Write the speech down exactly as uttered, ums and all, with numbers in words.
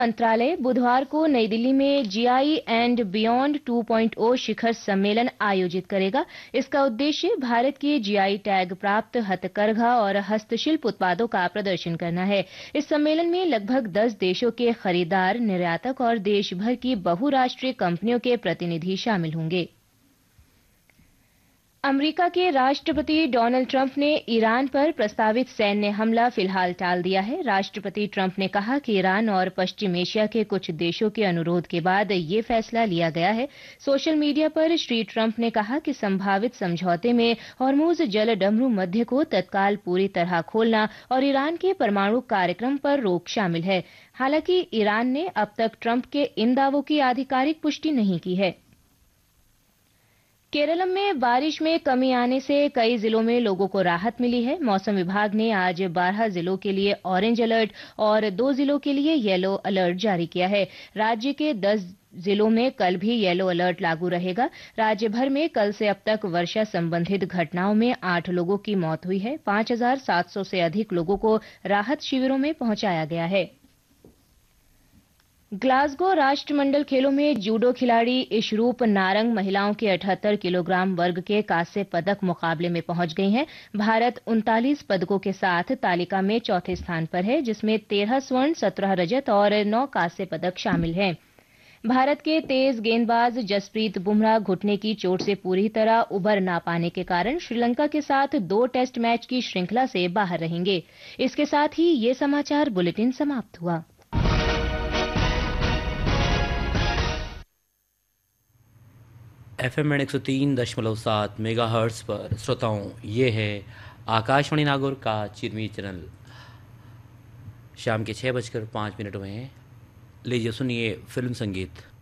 मंत्रालय बुधवार को नई दिल्ली में GI and beyond two point ओ शिखर सम्मेलन आयोजित करेगा। इसका उद्देश्य भारत के जीआई टैग प्राप्त हथकरघा और हस्तशिल्प उत्पादों का प्रदर्शन करना है। इस सम्मेलन में लगभग दस देशों के खरीदार, निर्यातक और देश भर की बहुराष्ट्रीय कंपनियों के प्रतिनिधि शामिल होंगे। अमेरिका के राष्ट्रपति डोनाल्ड ट्रंप ने ईरान पर प्रस्तावित सैन्य हमला फिलहाल टाल दिया है। राष्ट्रपति ट्रंप ने कहा कि ईरान और पश्चिम एशिया के कुछ देशों के अनुरोध के बाद ये फैसला लिया गया है। सोशल मीडिया पर श्री ट्रंप ने कहा कि संभावित समझौते में हॉर्मुज जलडमरू मध्य को तत्काल पूरी तरह खोलना और ईरान के परमाणु कार्यक्रम पर रोक शामिल है। हालांकि ईरान ने अब तक ट्रंप के इन दावों की आधिकारिक पुष्टि नहीं की है। केरल में बारिश में कमी आने से कई जिलों में लोगों को राहत मिली है। मौसम विभाग ने आज बारह जिलों के लिए ऑरेंज अलर्ट और दो जिलों के लिए येलो अलर्ट जारी किया है। राज्य के दस जिलों में कल भी येलो अलर्ट लागू रहेगा। राज्य भर में कल से अब तक वर्षा संबंधित घटनाओं में आठ लोगों की मौत हुई है। पांच हजार सात सौ से अधिक लोगों को राहत शिविरों में पहुंचाया गया है। ग्लासगो राष्ट्रमंडल खेलों में जूडो खिलाड़ी इशरूप नारंग महिलाओं के अठहत्तर किलोग्राम वर्ग के कांस्य पदक मुकाबले में पहुंच गई हैं। भारत उनतालीस पदकों के साथ तालिका में चौथे स्थान पर है, जिसमें तेरह स्वर्ण, सत्रह रजत और नौ कांस्य पदक शामिल हैं। भारत के तेज गेंदबाज जसप्रीत बुमराह घुटने की चोट से पूरी तरह उबर ना पाने के कारण श्रीलंका के साथ दो टेस्ट मैच की श्रृंखला से बाहर रहेंगे। इसके साथ ही ये समाचार बुलेटिन समाप्त हुआ। एफ एम एक सौ तीन दशमलव सात मेगा हर्ट्स पर श्रोताओं, ये है आकाशवाणी नागौर का चिरमी चैनल। शाम के छः बजकर पाँच मिनट हुए हैं। लीजिए सुनिए फिल्म संगीत।